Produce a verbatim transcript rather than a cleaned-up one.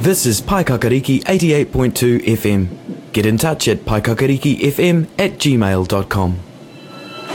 This is Paikakariki eighty-eight point two F M. Get in touch at paikakarikifm at gmail dot com.